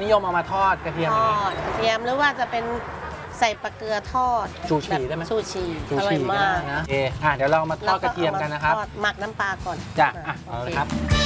ยมเอามาทอดกระเทียมทอย่างอนี้ดกระเทียมหรือว่าจะเป็นใส่ปลาเกลือทอดชูชีได้ไหมชูชีชูอร่อชียก็มาได้กนะเดี๋ยวเรามาทอดกระเทียมกันนะครับหมักน้ำปลาก่อนจ้ะโอเอาเคละครับ